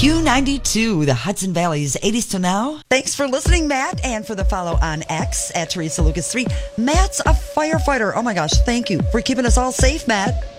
Q92, the Hudson Valley's 80s to now. Thanks for listening, Matt, and for the follow on X at Teresa Lucas 3. Matt's a firefighter. Oh my gosh, thank you for keeping us all safe, Matt.